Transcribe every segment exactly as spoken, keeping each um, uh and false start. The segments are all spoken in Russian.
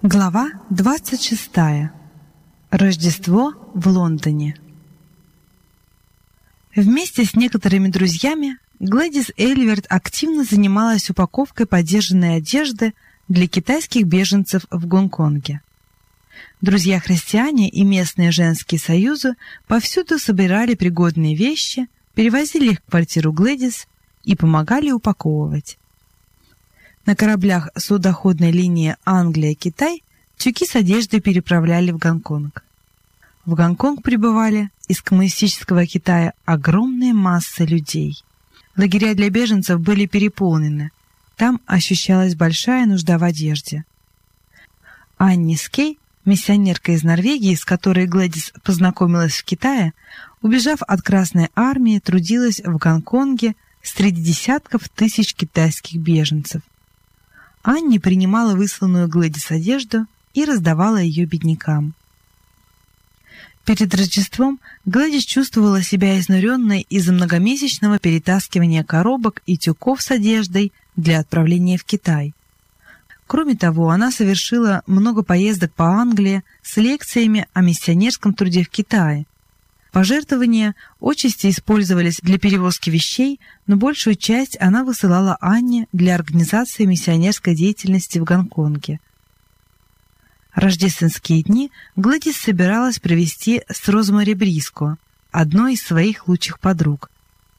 Глава двадцать шестая. Рождество в Лондоне. Вместе с некоторыми друзьями Глэдис Эльверт активно занималась упаковкой подержанной одежды для китайских беженцев в Гонконге. Друзья-христиане и местные женские союзы повсюду собирали пригодные вещи, перевозили их в квартиру Глэдис и помогали упаковывать. На кораблях судоходной линии Англия-Китай тюки с одеждой переправляли в Гонконг. В Гонконг прибывали из коммунистического Китая огромные массы людей. Лагеря для беженцев были переполнены. Там ощущалась большая нужда в одежде. Анни Скей, миссионерка из Норвегии, с которой Глэдис познакомилась в Китае, убежав от Красной армии, трудилась в Гонконге среди десятков тысяч китайских беженцев. Анни принимала высланную Глэдис одежду и раздавала ее беднякам. Перед Рождеством Глэдис чувствовала себя изнуренной из-за многомесячного перетаскивания коробок и тюков с одеждой для отправления в Китай. Кроме того, она совершила много поездок по Англии с лекциями о миссионерском труде в Китае. Пожертвования отчасти использовались для перевозки вещей, но большую часть она высылала Анне для организации миссионерской деятельности в Гонконге. Рождественские дни Глэдис собиралась провести с Розмари Бриско, одной из своих лучших подруг.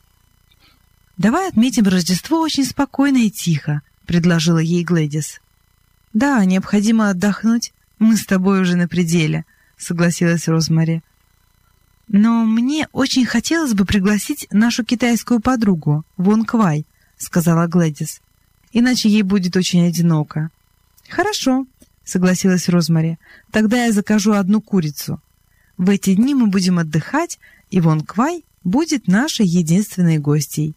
«Давай отметим Рождество очень спокойно и тихо», — предложила ей Глэдис. «Да, необходимо отдохнуть, мы с тобой уже на пределе», — согласилась Розмари. «Но мне очень хотелось бы пригласить нашу китайскую подругу, Вон Квай», — сказала Глэдис. «Иначе ей будет очень одиноко». «Хорошо», — согласилась Розмари. «Тогда я закажу одну курицу. В эти дни мы будем отдыхать, и Вон Квай будет нашей единственной гостьей».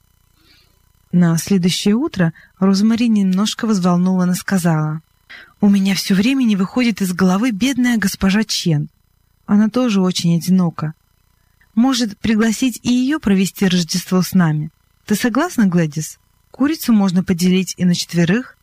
На следующее утро Розмари немножко взволнованно сказала: «У меня все время не выходит из головы бедная госпожа Чен. Она тоже очень одинока. Может, пригласить и ее провести Рождество с нами? Ты согласна, Глэдис? Курицу можно поделить и на четверых».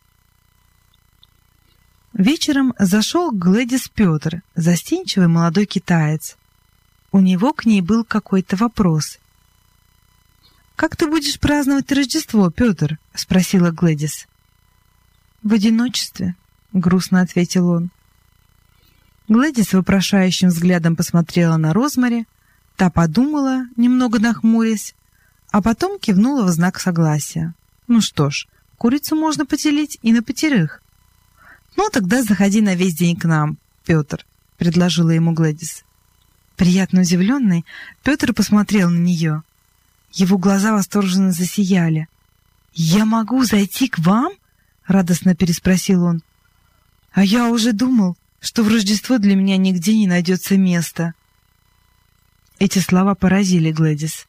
Вечером зашел к Глэдис Петр, застенчивый молодой китаец. У него к ней был какой-то вопрос. «Как ты будешь праздновать Рождество, Петр?» — спросила Глэдис. «В одиночестве», — грустно ответил он. Глэдис вопрошающим взглядом посмотрела на Розмари, та подумала, немного нахмурясь, а потом кивнула в знак согласия. «Ну что ж, курицу можно поделить и на пятерых». «Ну, тогда заходи на весь день к нам, Петр», — предложила ему Глэдис. Приятно удивленный, Петр посмотрел на нее. Его глаза восторженно засияли. «Я могу зайти к вам?» — радостно переспросил он. «А я уже думал, что в Рождество для меня нигде не найдется места». Эти слова поразили Глэдис.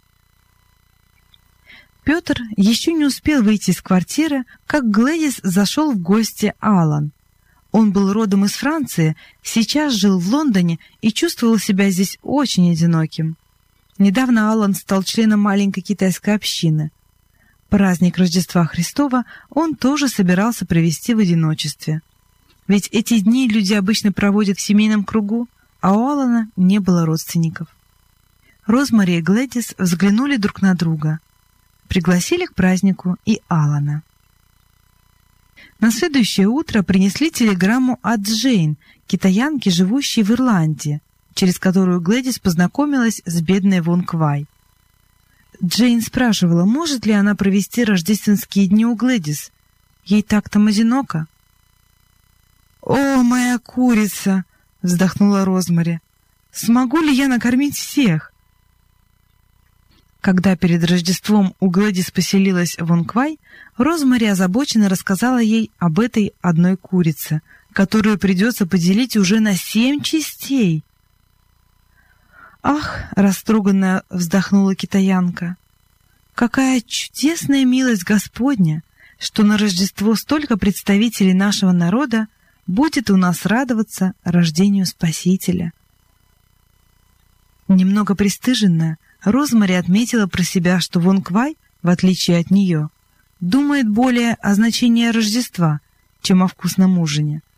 Петр еще не успел выйти из квартиры, как Глэдис зашел в гости Алан. Он был родом из Франции, сейчас жил в Лондоне и чувствовал себя здесь очень одиноким. Недавно Алан стал членом маленькой китайской общины. Праздник Рождества Христова он тоже собирался провести в одиночестве. Ведь эти дни люди обычно проводят в семейном кругу, а у Алана не было родственников. Розмари и Глэдис взглянули друг на друга. Пригласили к празднику и Алана. На следующее утро принесли телеграмму от Джейн, китаянки, живущей в Ирландии, через которую Глэдис познакомилась с бедной Вон Квай. Джейн спрашивала, может ли она провести рождественские дни у Глэдис. Ей так там одиноко. «О, моя курица!» — вздохнула Розмари. «Смогу ли я накормить всех?» Когда перед Рождеством у Глэдис поселилась Вон Квай, Розмари озабоченно рассказала ей об этой одной курице, которую придется поделить уже на семь частей. «Ах!» — растроганно вздохнула китаянка. «Какая чудесная милость Господня, что на Рождество столько представителей нашего народа будет у нас радоваться рождению Спасителя». Немного пристыженная, Розмари отметила про себя, что Вон Квай, в отличие от нее, думает более о значении Рождества, чем о вкусном ужине.